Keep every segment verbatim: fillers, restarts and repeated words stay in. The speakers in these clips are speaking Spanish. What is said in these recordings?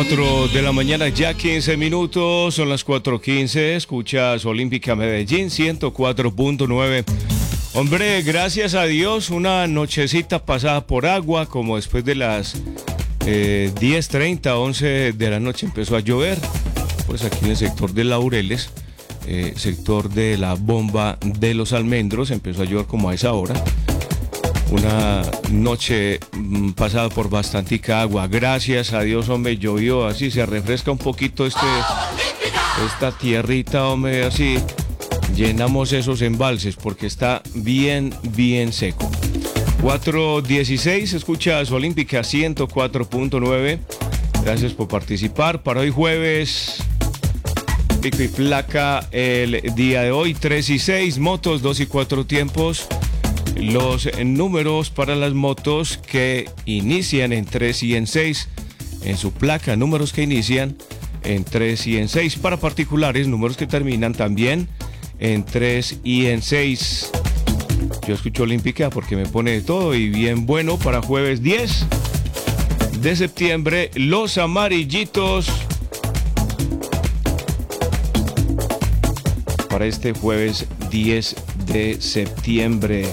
cuatro de la mañana, ya quince minutos, son las cuatro quince, escuchas Olímpica Medellín ciento cuatro punto nueve. Hombre, gracias a Dios, una nochecita pasada por agua, como después de las eh, diez treinta, once de la noche empezó a llover, pues aquí en el sector de Laureles, eh, sector de la bomba de los almendros, empezó a llover como a esa hora. Una noche mmm, pasada por bastantica agua. Gracias a Dios, hombre, llovió, así se refresca un poquito este, esta tierrita, hombre, así llenamos esos embalses porque está bien, bien seco. cuatro dieciséis, escuchas Olímpica ciento cuatro punto nueve. Gracias por participar. Para hoy jueves, pico y placa el día de hoy, tres y seis, motos dos y cuatro tiempos. Los números para las motos que inician en tres y en seis en su placa, números que inician en tres y en seis. Para particulares, números que terminan también en tres y en seis. Yo escucho Olímpica porque me pone de todo y bien bueno. Para jueves diez de septiembre, los amarillitos. Para este jueves diez de septiembre.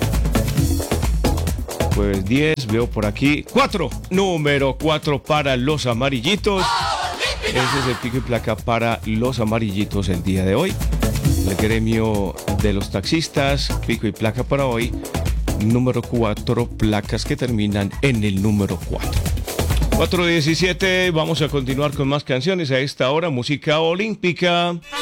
Jueves diez, veo por aquí cuatro, número cuatro para los amarillitos. Ese es el pico y placa para los amarillitos el día de hoy. El gremio de los taxistas, pico y placa para hoy, número cuatro, placas que terminan en el número cuatro. cuatro diecisiete, vamos a continuar con más canciones a esta hora, música olímpica.